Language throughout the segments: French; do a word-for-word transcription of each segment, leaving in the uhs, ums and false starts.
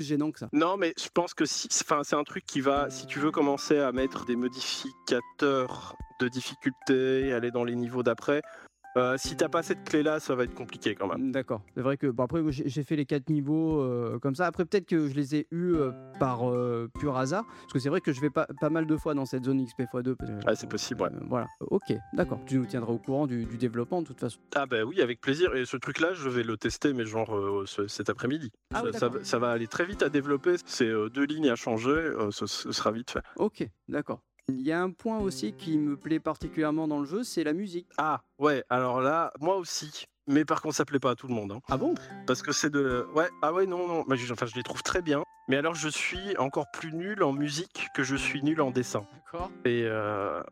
gênant que ça. Non, mais je pense que si, enfin, c'est un truc qui va, si tu veux commencer à mettre des modificateurs de difficulté, aller dans les niveaux d'après, euh, si t'as pas cette clé-là, ça va être compliqué quand même. D'accord. C'est vrai que bon, après j'ai j'ai fait les quatre niveaux euh, comme ça. Après peut-être que je les ai eus euh, par euh, pur hasard, parce que c'est vrai que je vais pas, pas mal de fois dans cette zone X P fois deux. Parce que, Ah, c'est possible, ouais. euh, voilà. Ok, d'accord. Tu nous tiendras au courant du, du développement de toute façon. Ah bah oui, avec plaisir. Et ce truc-là, je vais le tester, mais genre euh, ce- cet après-midi. Ah ça, oui, ça, d'accord. ça va aller très vite à développer. C'est euh, deux lignes à changer, euh, ce, ce sera vite fait. Ok, d'accord. Il y a un point aussi qui me plaît particulièrement dans le jeu, c'est la musique. Ah ouais, alors là, moi aussi. Mais par contre, ça plaît pas à tout le monde. Hein. Ah bon? Parce que c'est de... Ouais, ah ouais, non, non. Moi, je, enfin, je les trouve très bien. Mais alors, je suis encore plus nul en musique que je suis nul en dessin. D'accord. Et euh...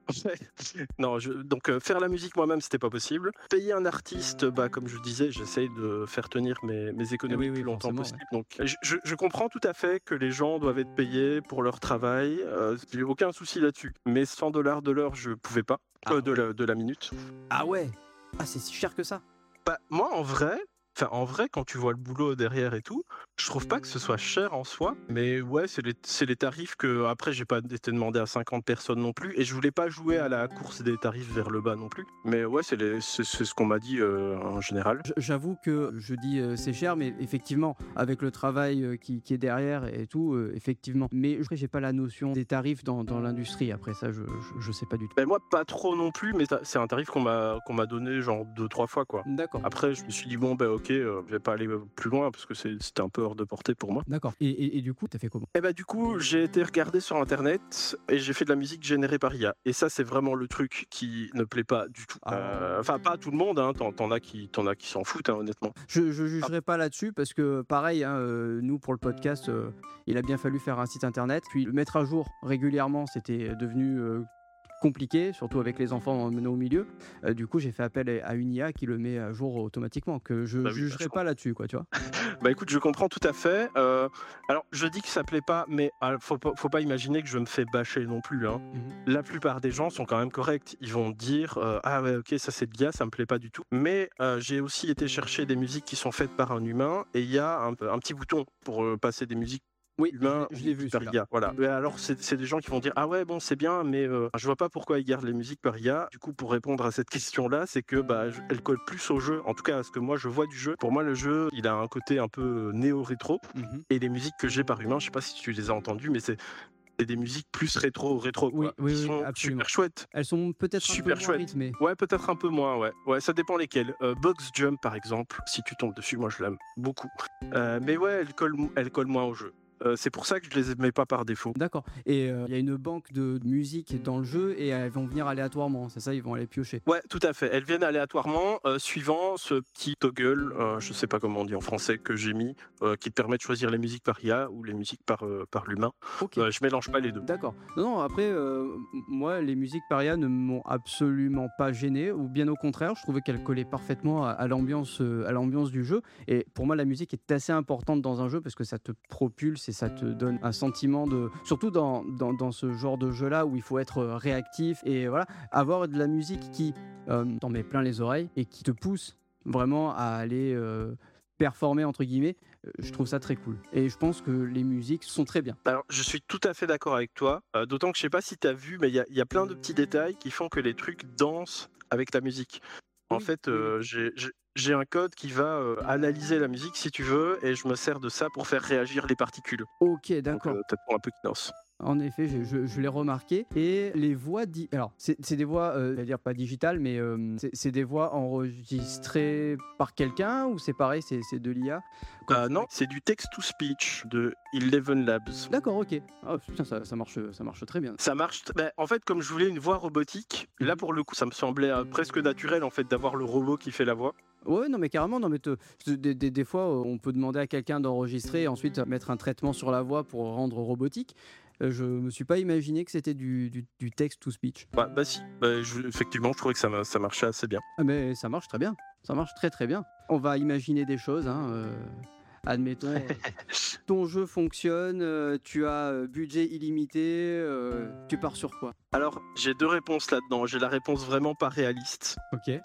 non, je... donc euh, faire la musique moi-même, c'était pas possible. Payer un artiste, bah comme je disais, j'essaye de faire tenir mes, mes économies Eh oui, le oui, plus longtemps forcément, possible. Donc, je, je, je comprends tout à fait que les gens doivent être payés pour leur travail. Euh, j'ai aucun souci là-dessus. Mais cent dollars de l'heure, je pouvais pas. Ah Euh, de, ouais. la, de la minute. Ah ouais. Ah c'est si cher que ça. Bah, moi, en vrai, enfin, en vrai, quand tu vois le boulot derrière et tout, je trouve pas que ce soit cher en soi. Mais ouais, c'est les, c'est les tarifs que, après, j'ai pas été demandé à cinquante personnes non plus. Et je voulais pas jouer à la course des tarifs vers le bas non plus. Mais ouais, c'est, les, c'est, c'est ce qu'on m'a dit euh, en général. J- J'avoue que je dis euh, c'est cher, mais effectivement, avec le travail euh, qui, qui est derrière et tout, euh, effectivement. Mais après, j'ai pas la notion des tarifs dans, dans l'industrie. Après ça, je, je, je sais pas du tout. Ben moi, pas trop non plus, mais ça- c'est un tarif qu'on m'a, qu'on m'a donné genre deux, trois fois, quoi. D'accord. Après, je me suis dit, bon, ben ok, euh, je vais pas aller euh, plus loin parce que c'est- c'était un peu hors de portée pour moi. D'accord. Et, et, et du coup, t'as fait comment? Et bah du coup, j'ai été regarder sur internet et j'ai fait de la musique générée par I A. Et ça, c'est vraiment le truc qui ne plaît pas du tout. Ah. Euh, Enfin, pas à tout le monde, hein. T'en, t'en as qui, t'en as qui s'en foutent, hein, honnêtement. Je, je jugerai pas là-dessus parce que pareil, hein, euh, nous pour le podcast, euh, il a bien fallu faire un site internet, puis le mettre à jour régulièrement, c'était devenu euh, compliqué, surtout avec les enfants menés au milieu. Euh, du coup, j'ai fait appel à une I A qui le met à jour automatiquement, que je Bah oui, jugerai bah, je pas là-dessus, quoi, tu vois. Bah écoute, je comprends tout à fait. Euh, alors, je dis que ça plaît pas, mais ah, faut, pas- faut pas imaginer que je me fais bâcher non plus. Hein. Mhm. La plupart des gens sont quand même corrects. Ils vont dire euh, ah ouais, ok, ça c'est de l'I A, ça me plaît pas du tout. Mais euh, j'ai aussi été chercher des musiques qui sont faites par un humain et il y a un, un petit bouton pour euh, passer des musiques. Oui, Humain, je l'ai- je l'ai vu, par celui-là. I A. Voilà. Et alors, c'est c'est des gens qui vont dire ah ouais, bon, c'est bien, mais euh, je vois pas pourquoi ils gardent les musiques par I A. Du coup, pour répondre à cette question-là, c'est que bah, je- elle colle plus au jeu. En tout cas, à ce que moi je vois du jeu. Pour moi, le jeu, il a un côté un peu néo-rétro. Mhm. Et les musiques que j'ai par humain, je sais pas si tu les as entendues, mais c'est c'est des musiques plus rétro, rétro, Oui, quoi, oui, qui oui, sont absolument. super chouettes. Elles sont peut-être un peu Super moins chouette. rythmées. Ouais, peut-être un peu moins, ouais. Ouais, ça dépend lesquelles. Euh, Box Jump, par exemple, si tu tombes dessus, moi je l'aime beaucoup. Euh, mais ouais, elle colle, elle colle moins au jeu. Euh, c'est pour ça que je les mets pas par défaut. D'accord. Et il euh, y a une banque de musique dans le jeu et elles vont venir aléatoirement, c'est ça, ils vont aller piocher. Ouais, tout à fait. Elles viennent aléatoirement, euh, suivant ce petit toggle, euh, je sais pas comment on dit en français, que j'ai mis, euh, qui te permet de choisir les musiques par I A ou les musiques par, euh, par l'humain. Ok. Euh, je mélange pas les deux. D'accord. Non, non, après, euh, m- moi, les musiques paria ne m'ont absolument pas gêné, ou bien au contraire, je trouvais qu'elles collaient parfaitement à, à l'ambiance, euh, à l'ambiance du jeu. Et pour moi, la musique est assez importante dans un jeu parce que ça te propulse et ça te donne un sentiment de. Surtout dans, dans, dans ce genre de jeu-là où il faut être euh, réactif et voilà, avoir de la musique qui euh, t'en met plein les oreilles et qui te pousse vraiment à aller. euh, performer entre guillemets, euh, je trouve ça très cool. Et je pense que les musiques sont très bien. Alors, je suis tout à fait d'accord avec toi, euh, d'autant que je sais pas si tu as vu, mais il y a, il y a plein de petits détails qui font que les trucs dansent avec la musique. En Oui, fait, oui, oui. euh, j'ai- j'ai j'ai un code qui va euh, analyser la musique, si tu veux, et je me sers de ça pour faire réagir les particules. Ok, Donc, d'accord. euh, peut-être pour un peu qui danse. En effet, je, je- je l'ai remarqué. Et les voix, di- alors c'est c'est des voix, euh, c'est-à-dire pas digitales, mais euh, c'est c'est des voix enregistrées par quelqu'un ou c'est pareil, c'est c'est de l'I A. Quand Euh, tu- non, c'est du text-to-speech de Eleven Labs. D'accord, ok. Ah, putain, ça, ça marche, ça marche très bien. Ça marche. t- ben, en fait, comme je voulais une voix robotique, là pour le coup, ça me semblait euh, presque naturel en fait d'avoir le robot qui fait la voix. Ouais, non, mais carrément, non, mais te- te- des, des- des fois, euh, on peut demander à quelqu'un d'enregistrer et ensuite mettre un traitement sur la voix pour rendre robotique. Euh, je me suis pas imaginé que c'était du, du, du text-to-speech. Bah, bah si, Bah, je- effectivement, je trouvais que ça, ma- ça marchait assez bien. Ah, mais ça marche très bien. Ça marche très très bien. On va imaginer des choses, hein. euh, Admettons, euh, ton jeu fonctionne, euh, tu as euh, budget illimité, euh, tu pars sur quoi? Alors, j'ai deux réponses là-dedans. J'ai la réponse vraiment pas réaliste, Ok.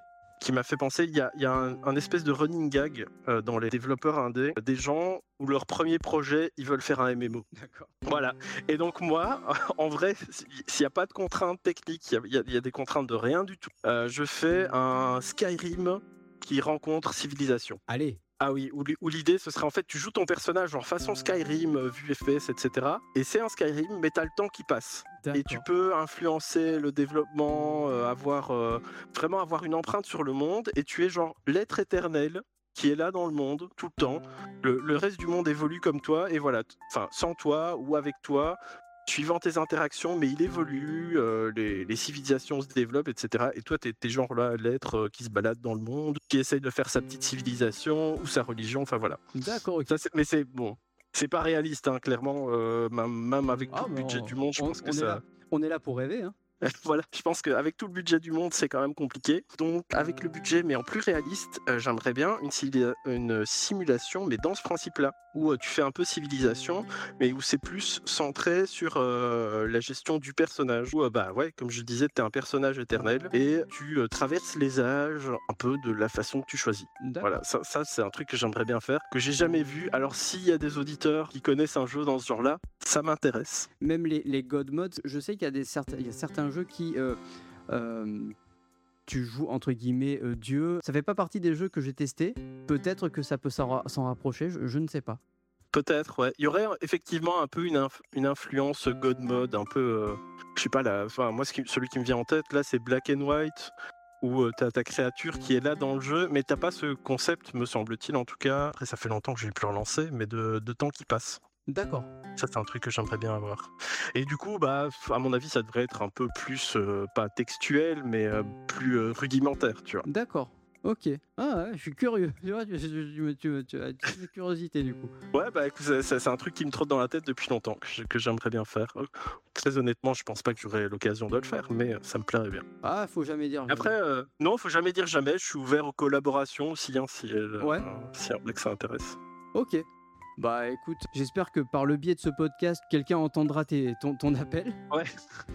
qui m'a fait penser, il y a, il y a un, un espèce de running gag euh, dans les développeurs indés, des gens où leur premier projet, ils veulent faire un M M O. D'accord. Voilà. Et donc moi, en vrai, s'il n'y a pas de contraintes techniques, il y a, il y a des contraintes de rien du tout, euh, je fais un Skyrim qui rencontre Civilisation. Allez. Ah oui, où, où l'idée ce serait en fait tu joues ton personnage en façon Skyrim, euh, vue F P S, et cetera. Et c'est un Skyrim, mais t'as le temps qui passe. D'accord. Et tu peux influencer le développement, euh, avoir euh, vraiment avoir une empreinte sur le monde. Et tu es genre l'être éternel qui est là dans le monde tout le temps. Le, le reste du monde évolue comme toi et voilà, enfin sans toi ou avec toi. Suivant tes interactions, mais il évolue, euh, les, les civilisations se développent, et cetera. Et toi, t'es, t'es genre là, l'être euh, qui se balade dans le monde, qui essaye de faire sa petite civilisation ou sa religion, enfin voilà. D'accord, ok. Ça, c'est, mais c'est bon, c'est pas réaliste, hein, clairement. Euh, même, même avec Ah, tout le mais budget on, du monde, je on- pense que on est ça. là. On est là pour rêver, hein. Voilà, je pense qu'avec tout le budget du monde, c'est quand même compliqué. Donc, avec le budget, mais en plus réaliste, euh, j'aimerais bien une, civili- une simulation, mais dans ce principe-là, où euh, tu fais un peu civilisation, mais où c'est plus centré sur euh, la gestion du personnage. Où, euh, bah ouais, comme je disais, t'es un personnage éternel et tu euh, traverses les âges un peu de la façon que tu choisis. D'accord. Voilà, ça, ça c'est un truc que j'aimerais bien faire, que j'ai jamais vu. Alors, s'il y a des auditeurs qui connaissent un jeu dans ce genre-là, ça m'intéresse. Même les, les God Mods, je sais qu'il y a, des certains, il y a certains jeux qui. euh, euh, tu joues entre guillemets euh, Dieu. Ça fait pas partie des jeux que j'ai testés. Peut-être que ça peut s'en, ra- s'en rapprocher, je, je ne sais pas. Peut-être, ouais. Il y aurait effectivement un peu une, inf- une influence God Mode, un peu, euh, je sais pas, là, enfin, moi, ce qui- celui qui me vient en tête, là, c'est Black and White, où euh, t'as ta créature qui est là dans le jeu, mais t'as pas ce concept, me semble-t-il, en tout cas. Après, ça fait longtemps que j'ai pu relancer, mais de, de temps qui passe. D'accord. Ça, c'est un truc que j'aimerais bien avoir. Et du coup, bah, à mon avis, ça devrait être un peu plus, euh, pas textuel, mais euh, plus euh, rudimentaire, tu vois. D'accord. Ok. Ah ouais, je suis curieux. Tu vois, tu, tu, tu, tu, tu as une curiosité du coup. Ouais, bah écoute, ça- ça- c'est un truc qui me trotte dans la tête depuis longtemps, que, je- que j'aimerais bien faire. Euh, Très honnêtement, je pense pas que j'aurai l'occasion de le faire, mais euh, ça me plairait bien. Ah, faut jamais dire. Après, jamais. euh, non, faut jamais dire jamais, je suis ouvert aux collaborations aussi, hein, si, euh, Ouais. si un mec ça intéresse. Ok. Bah écoute, j'espère que par le biais de ce podcast, quelqu'un entendra tes, ton, ton appel. Ouais.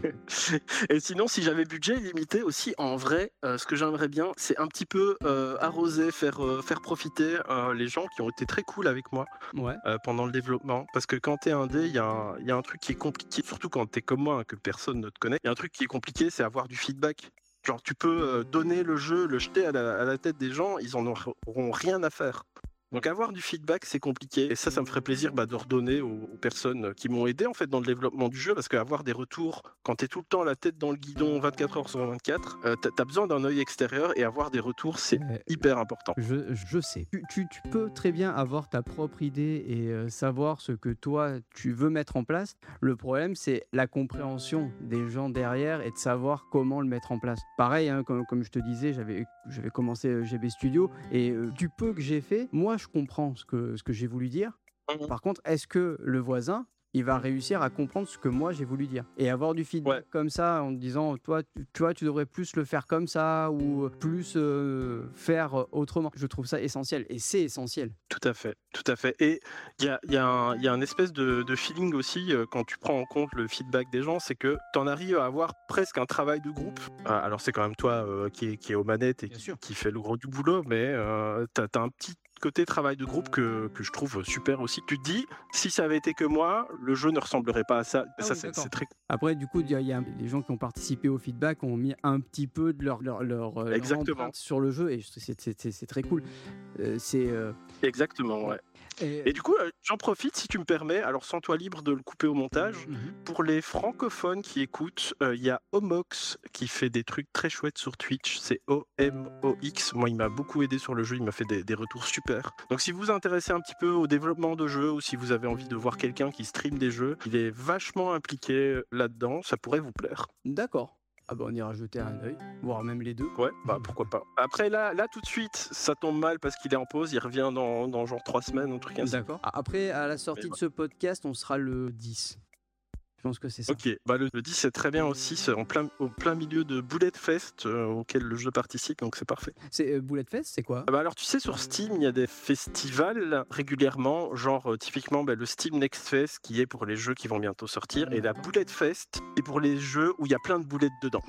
Et sinon, si j'avais budget limité aussi, en vrai, euh, ce que j'aimerais bien, c'est un petit peu euh, arroser, faire, euh, faire profiter euh, les gens qui ont été très cool avec moi Ouais. euh, pendant le développement. Parce que quand t'es indé, il y, a un- il y a un truc qui est compliqué, surtout quand t'es comme moi, hein, que personne ne te connaît. Il y a un truc qui est compliqué, c'est avoir du feedback. Genre, tu peux euh, donner le jeu, le jeter à la, à la tête des gens, ils en auront rien à faire. Donc avoir du feedback, c'est compliqué. Et ça, ça me ferait plaisir bah, de redonner aux, aux personnes qui m'ont aidé en fait dans le développement du jeu, parce qu'avoir des retours quand t'es tout le temps la tête dans le guidon vingt-quatre heures sur vingt-quatre, euh, t'as, t'as besoin d'un œil extérieur et avoir des retours, c'est Euh, hyper important. Je, je sais. Tu, tu, tu peux très bien avoir ta propre idée et euh, savoir ce que toi tu veux mettre en place. Le problème, c'est la compréhension des gens derrière et de savoir comment le mettre en place. Pareil, hein, comme, comme je te disais, j'avais, j'avais commencé euh, G B Studio et euh, du peu que j'ai fait, moi je comprends ce que, ce que j'ai voulu dire. Mhm. Par contre, est-ce que le voisin, il va réussir à comprendre ce que moi j'ai voulu dire et avoir du feedback Ouais. comme ça en te disant toi tu, tu vois tu devrais plus le faire comme ça ou plus euh, faire autrement. Je trouve ça essentiel et c'est essentiel. Tout à fait, tout à fait. Et il y a, il y a un, il y a un espèce de, de feeling aussi euh, quand tu prends en compte le feedback des gens, c'est que tu en arrives à avoir presque un travail de groupe. Ah, alors c'est quand même toi euh, qui, est, qui est aux manettes et Bien qui, sûr. qui fait le gros du boulot, mais euh, tu as un petit côté travail de groupe que, que je trouve super aussi. Tu te dis, si ça avait été que moi, le jeu ne ressemblerait pas à ça. Ah ça oui, c'est, d'accord. c'est très Après, du coup, il y, a- il y a les gens qui ont participé au feedback ont mis un petit peu de leur, leur, leur, euh, leur Exactement. empreinte sur le jeu et c'est, c'est, c'est, c'est très cool. Euh, c'est, euh, Exactement, ouais. et- Et du coup, euh, j'en profite, si tu me permets, alors sens-toi libre de le couper au montage. Mhm. Pour les francophones qui écoutent, euh, il y a Omox qui fait des trucs très chouettes sur Twitch. C'est O M O X. Moi, il m'a beaucoup aidé sur le jeu. Il m'a fait des, des retours super. Donc, si vous vous intéressez un petit peu au développement de jeux ou si vous avez envie de voir quelqu'un qui stream des jeux, il est vachement impliqué là-dedans. Ça pourrait vous plaire. D'accord. Ah bah on ira jeter un œil, voire même les deux. Ouais, bah pourquoi pas. Après, là, là tout de suite, ça tombe mal parce qu'il est en pause. Il revient dans, dans genre trois semaines, un truc ainsi. D'accord. Ah, après, à la sortie Mais de ce podcast, on sera le dix. Je pense que c'est ça. Ok, bah le, le dix c'est très bien aussi, c'est en plein, au plein milieu de Bullet Fest euh, auquel le jeu participe, donc c'est parfait. C'est euh, Boulette Fest, c'est quoi? Ah bah alors tu sais, sur Steam, il y a des festivals régulièrement, genre euh, typiquement bah, le Steam Next Fest qui est pour les jeux qui vont bientôt sortir, et la Bullet Fest est pour les jeux où il y a plein de boulettes dedans. Voilà.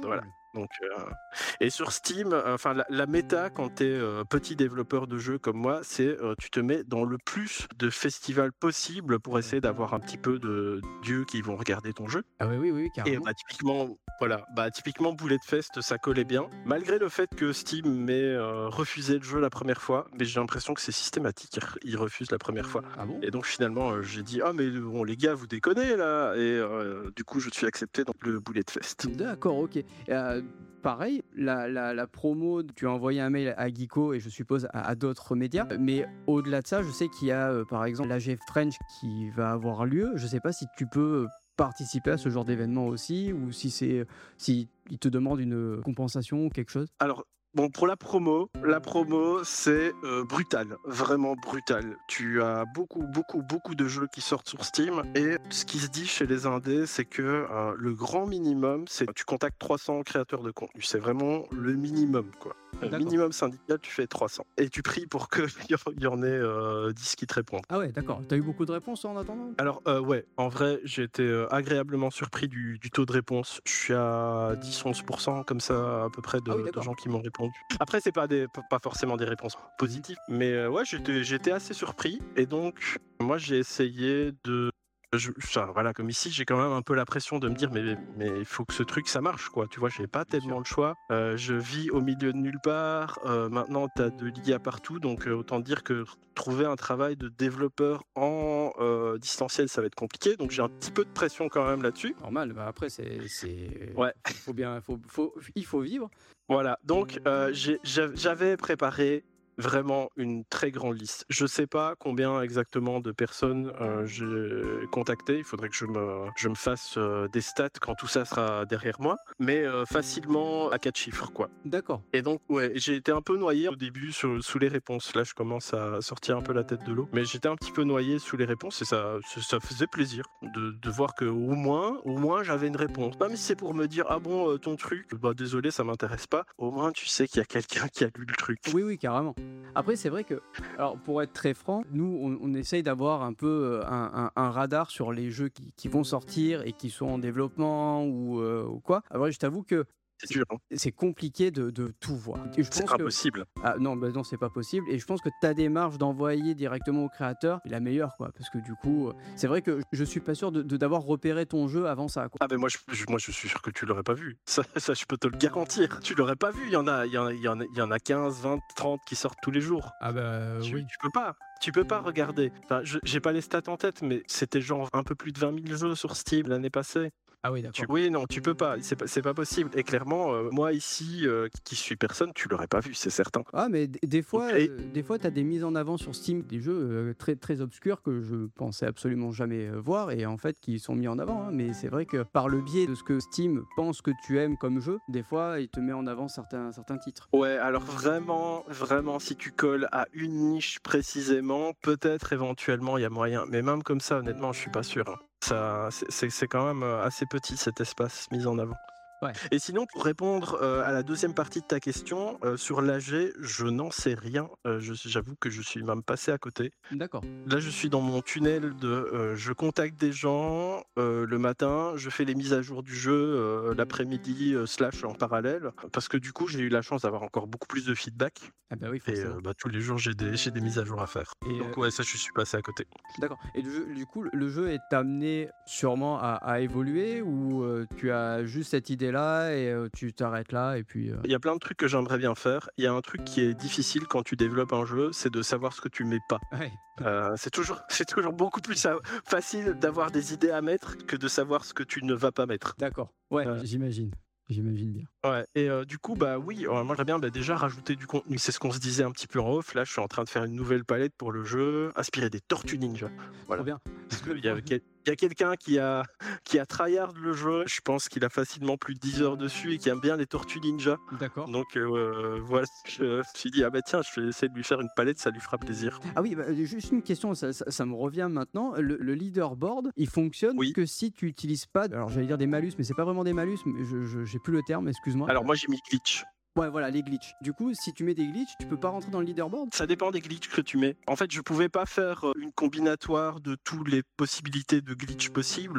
Donc, euh, et sur Steam, euh, enfin la, la méta quand tu es petit développeur de jeux comme moi, c'est euh, tu te mets dans le plus de festivals possible pour essayer d'avoir un petit peu de dieux qui vont regarder ton jeu. Ah oui, oui, oui, Et carrément. bah typiquement, voilà, bah typiquement Bullet Fest, ça collait bien, malgré le fait que Steam m'ait euh, refusé le jeu la première fois, mais j'ai l'impression que c'est systématique, ils re- ils refusent la première fois. Ah bon? Et donc finalement, euh, j'ai dit ah mais bon les gars, vous déconnez là, et euh, du coup je suis accepté dans le Bullet Fest. D'accord, ok. Euh, pareil, la, la, la promo, tu as envoyé un mail à Geeko et je suppose à, à d'autres médias. Mais au-delà de ça, je sais qu'il y a euh, par exemple l'A G French qui va avoir lieu. Je sais pas si tu peux euh, participer à ce genre d'événement aussi ou si c'est si ils te demandent une compensation ou quelque chose. Alors, bon, pour la promo, la promo, c'est euh, brutal, vraiment brutal. Tu as beaucoup, beaucoup, beaucoup de jeux qui sortent sur Steam. Et ce qui se dit chez les indés, c'est que euh, le grand minimum, c'est que tu contactes trois cents créateurs de contenu. C'est vraiment le minimum, quoi. Le D'accord. minimum syndical, tu fais trois cents. Et tu pries pour qu'il y en ait euh, dix qui te répondent. Ah ouais, d'accord. T'as eu beaucoup de réponses en attendant? Alors, euh, ouais, en vrai, j'ai été euh, agréablement surpris du, du taux de réponse. Je suis à dix à onze pour cent comme ça, à peu près, de, Ah oui, de d'accord. gens qui m'ont répondu. Après, c'est pas, des, pas forcément des réponses positives, mais euh, ouais, j'étais, j'étais assez surpris. Et donc, moi, j'ai essayé de. Je, enfin, voilà, comme ici, j'ai quand même un peu la pression de me dire, mais mais il faut que ce truc, ça marche, quoi. Tu vois, j'ai pas Bien tellement sûr. le choix. Euh, je vis au milieu de nulle part. Euh, maintenant, t'as de l'I A partout, donc euh, autant dire que trouver un travail de développeur en euh, distanciel, ça va être compliqué. Donc j'ai un petit peu de pression quand même là-dessus. Normal. Bah après, c'est c'est Ouais. faut, faut bien, faut, faut, il faut vivre. Voilà, donc euh, j'ai- j'av- j'avais préparé vraiment une très grande liste. Je sais pas combien exactement de personnes euh, j'ai contacté. Il faudrait que je me, je me fasse euh, des stats quand tout ça sera derrière moi, mais euh, facilement à quatre chiffres, quoi. D'accord. Et donc, ouais, j'ai été un peu noyé au début sur- sous les réponses. Là, je commence à sortir un peu la tête de l'eau. Mais j'étais un petit peu noyé sous les réponses et ça, ça ça faisait plaisir de, de voir que au moins, au moins, j'avais une réponse. Même si c'est pour me dire, ah bon, euh, ton truc, bah désolé, ça m'intéresse pas. Au moins, tu sais qu'il y a quelqu'un qui a lu le truc. Oui, oui, carrément. Après, c'est vrai que, alors pour être très franc, nous, on, on essaye d'avoir un peu euh, un, un- un radar sur les jeux qui, qui vont sortir et qui sont en développement ou, euh, ou quoi. Alors, je t'avoue que C'est c'est dur, hein. c'est compliqué de, de tout voir. Et je C'est pense que impossible. ah non, bah non, c'est pas possible. Et je pense que ta démarche d'envoyer directement au créateur est la meilleure, quoi. Parce que du coup, euh, c'est vrai que je suis pas sûr de de- d'avoir repéré ton jeu avant ça, quoi. Ah ben moi je, je- moi je suis sûr que tu l'aurais pas vu. Ça, ça je peux te le garantir. Tu l'aurais pas vu. Il y en a, il y en a, il y en a, il y en a quinze, vingt, trente qui sortent tous les jours. Ah bah Tu, tu peux pas. Tu peux pas regarder. Enfin, je- j'ai pas les stats en tête, mais c'était genre un peu plus de vingt mille jeux sur Steam l'année passée. Ah oui, Tu- d'accord. oui, non, tu peux pas. C'est pas, c'est pas possible. Et clairement, euh, moi ici, euh, qui suis personne, tu l'aurais pas vu, c'est certain. Ah, mais d- des Donc, fois, et- euh, des fois, t'as des mises en avant sur Steam, des jeux euh, très très obscurs que je pensais absolument jamais euh, voir et en fait qui sont mis en avant, hein. Mais c'est vrai que par le biais de ce que Steam pense que tu aimes comme jeu, des fois, il te met en avant certains certains titres. Ouais, alors vraiment, vraiment, si tu colles à une niche précisément, peut-être éventuellement il y a moyen. Mais même comme ça, honnêtement, je suis pas sûr, hein. Ça, c'est c'est- c'est quand même euh, assez petit cet espace mis en avant. Ouais. Et sinon, pour répondre euh, à la deuxième partie de ta question, euh, sur l'A G, je n'en sais rien. Euh, je- j'avoue que je suis même passé à côté. D'accord. Là, je suis dans mon tunnel de euh, je contacte des gens euh, le matin, je fais les mises à jour du jeu euh, l'après-midi, euh, slash en parallèle, parce que du coup, j'ai eu la chance d'avoir encore beaucoup plus de feedback. Ah bah oui, Et forcément. euh, bah, tous les jours, j'ai des, j'ai des mises à jour à faire. Et, Donc, euh, ouais, ça, je suis passé à côté. D'accord. Et le jeu- du coup, le jeu est amené sûrement à, à évoluer ou euh, tu as juste cette idée-là et euh, tu t'arrêtes là et puis. euh, Il y a plein de trucs que j'aimerais bien faire. Il y a un truc qui est difficile quand tu développes un jeu, c'est de savoir ce que tu mets pas. Ouais. Euh, c'est toujours, c'est toujours beaucoup plus sa- facile d'avoir des idées à mettre que de savoir ce que tu ne vas pas mettre. D'accord. Ouais, Euh, j'imagine. J'imagine bien. Ouais, et euh, du coup, bah oui, euh, moi j'aimerais bien bah, déjà rajouter du contenu. C'est ce qu'on se disait un petit peu en off. Là, je suis en train de faire une nouvelle palette pour le jeu, inspirée des Tortues Ninja. Voilà. Trop bien. Parce qu'il y a, quel- il y a quelqu'un qui a, qui a tryhard le jeu. Je pense qu'il a facilement plus de dix heures dessus et qui aime bien les Tortues Ninja. D'accord. Donc euh, voilà, je me suis dit, ah bah tiens, je vais essayer de lui faire une palette, ça lui fera plaisir. Ah oui, bah, juste une question, ça, ça- ça me revient maintenant. Le, le leaderboard, il fonctionne Oui. que si tu utilises pas, alors j'allais dire des malus, mais c'est pas vraiment des malus, mais je, je- j'ai plus le terme, excuse-moi. Alors moi j'ai mis glitch. Ouais, voilà, les glitches. Du coup, si tu mets des glitches, tu peux pas rentrer dans le leaderboard. Ça dépend des glitches que tu mets. En fait, je pouvais pas faire euh, une combinatoire de toutes les possibilités de glitch possibles.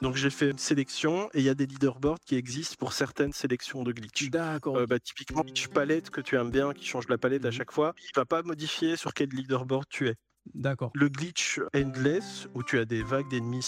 Donc j'ai fait une sélection et il y a des leaderboards qui existent pour certaines sélections de glitch. D'accord, Euh, OK. bah, typiquement, glitch palette que tu aimes bien, qui change la palette à Mmh. chaque fois, il va pas modifier sur quel leaderboard tu es. D'accord. Le glitch endless, où tu as des vagues d'ennemis